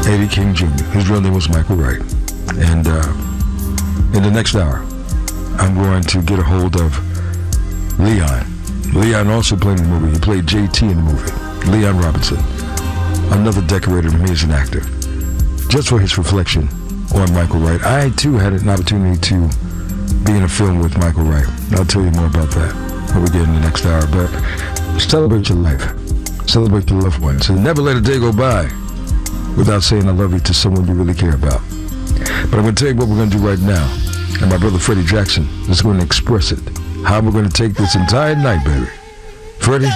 A.D. King Jr. His real name was Michael Wright. And in the next hour, I'm going to get a hold of Leon. Leon also played in the movie. He played JT in the movie. Leon Robinson, another decorator to me as an actor. Just for his reflection on Michael Wright. I too had an opportunity to be in a film with Michael Wright. I'll tell you more about that when we get in the next hour. But celebrate your life. Celebrate your loved ones. And never let a day go by without saying I love you to someone you really care about. But I'm going to tell you what we're going to do right now. And my brother Freddie Jackson is going to express it. How we're going to take this entire night, baby. Freddie,